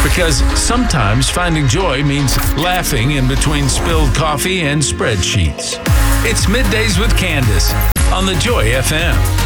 Because sometimes finding joy means laughing in between spilled coffee and spreadsheets. It's Middays with Candace on the Joy FM.